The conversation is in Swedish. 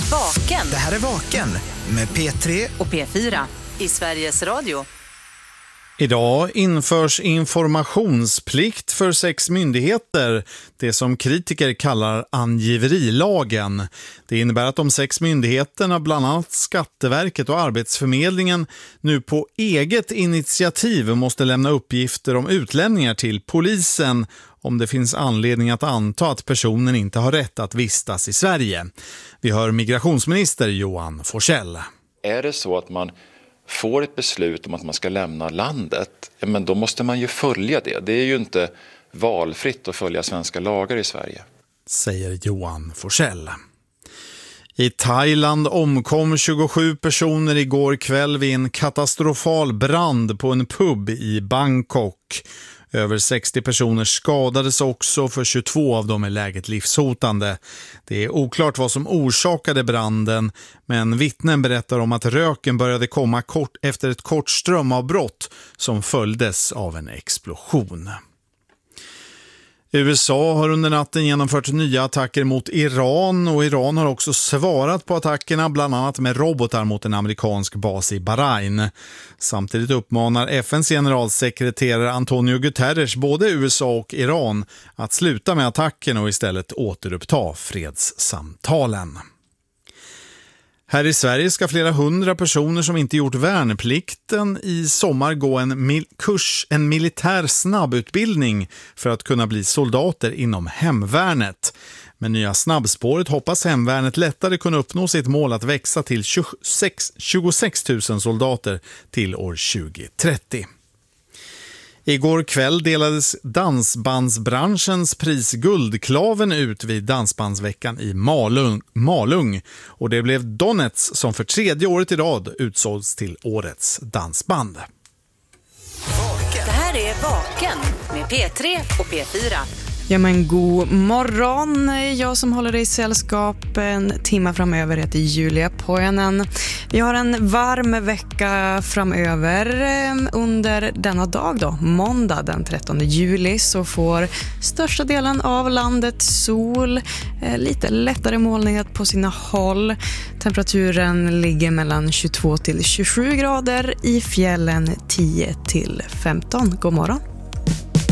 Vaken. Det här är Vaken med P3 och P4 i Sveriges Radio. Idag införs informationsplikt för 6 myndigheter, det som kritiker kallar angiverilagen. Det innebär att de 6 myndigheterna, bland annat Skatteverket och Arbetsförmedlingen, nu på eget initiativ måste lämna uppgifter om utlänningar till polisen om det finns anledning att anta att personen inte har rätt att vistas i Sverige. Vi hör migrationsminister Johan Forssell. Är det så att man får ett beslut om att man ska lämna landet, ja, men då måste man ju följa det. Det är ju inte valfritt att följa svenska lagar i Sverige. Säger Johan Forssell. I Thailand omkom 27 personer igår kväll vid en katastrofal brand på en pub i Bangkok. Över 60 personer skadades också, för 22 av dem är läget livshotande. Det är oklart vad som orsakade branden, men vittnen berättar om att röken började komma kort efter ett kort strömavbrott som följdes av en explosion. USA har under natten genomfört nya attacker mot Iran, och Iran har också svarat på attackerna, bland annat med robotar mot en amerikansk bas i Bahrain. Samtidigt uppmanar FNs generalsekreterare Antonio Guterres både USA och Iran att sluta med attacken och istället återuppta fredssamtalen. Här i Sverige ska flera 100 personer som inte gjort värnplikten i sommar gå en militär snabbutbildning för att kunna bli soldater inom hemvärnet. Med nya snabbspåret hoppas hemvärnet lättare kunna uppnå sitt mål att växa till 26 000 soldater till år 2030. Igår kväll delades dansbandsbranschens pris Guldklaven ut vid Dansbandsveckan i Malung, och det blev Donets som för 3:e året i rad utsågs till årets dansband. Det här är Vaken med P3 och P4. Ja, men god morgon. Jag som håller dig i sällskap en timme framöver heter Julia Pojanen. Vi har en varm vecka framöver. Under denna dag då, måndag den 13 juli, så får största delen av landet sol. Lite lättare molnighet på sina håll. Temperaturen ligger mellan 22 till 27 grader, i fjällen 10 till 15. God morgon.